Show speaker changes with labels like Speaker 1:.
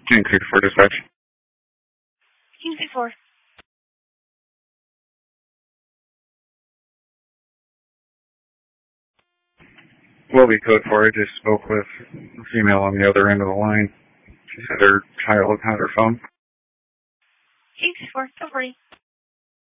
Speaker 1: King 64 dispatch.
Speaker 2: King 64.
Speaker 1: Will be code 4. I just spoke with a female on the other end of the line. She said her child had her phone.
Speaker 2: King 64, 240.